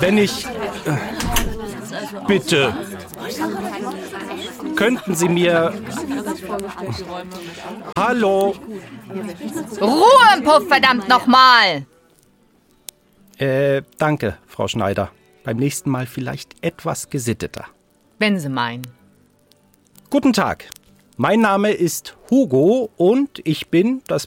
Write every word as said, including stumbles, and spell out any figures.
wenn ich... Äh, bitte. Könnten Sie mir... Hallo? Ruhe im Puff, verdammt nochmal! Äh, danke, Frau Schneider. Beim nächsten Mal vielleicht etwas gesitteter. Wenn Sie meinen. Guten Tag. Mein Name ist Hugo und ich bin, das